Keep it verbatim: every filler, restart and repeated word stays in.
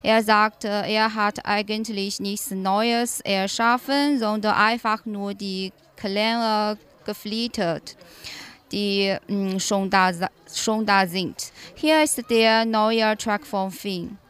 Er sagte, er hat eigentlich nichts Neues erschaffen, sondern einfach nur die Klänge geflittert, die mh, schon, da, schon da sind. Hier ist der neue Track von Finn.